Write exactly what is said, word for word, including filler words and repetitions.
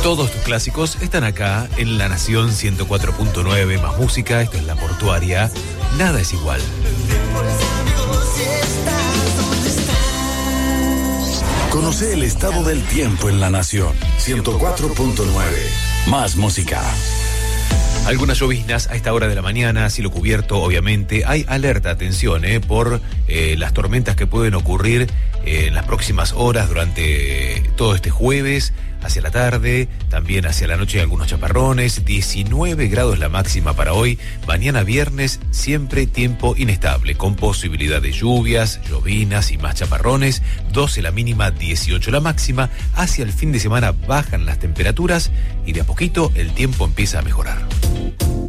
Todos tus clásicos están acá en La Nación ciento cuatro punto nueve, más música. Esto es La Portuaria. Nada es igual. Conoce el estado del tiempo en La Nación ciento cuatro punto nueve, más música. Algunas lloviznas a esta hora de la mañana, cielo cubierto, obviamente. Hay alerta, atención, eh, por eh, las tormentas que pueden ocurrir eh, en las próximas horas durante todo este jueves, hacia la tarde, también hacia la noche algunos chaparrones. diecinueve grados la máxima para hoy. Mañana viernes, siempre tiempo inestable, con posibilidad de lluvias, llovinas y más chaparrones. doce la mínima, dieciocho la máxima. Hacia el fin de semana bajan las temperaturas y de a poquito el tiempo empieza a mejorar.